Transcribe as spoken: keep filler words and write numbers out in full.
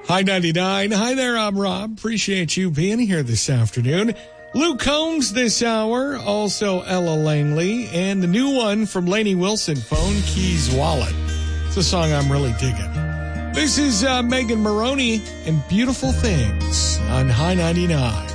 Hi ninety-nine. Hi there, I'm Rob. Appreciate you being here this afternoon. Luke Combs this hour, also Ella Langley, and the new one from Lainey Wilson, Phone Keys Wallet. It's a song I'm really digging. This is uh, Megan Maroney and Beautiful Things on High ninety-nine.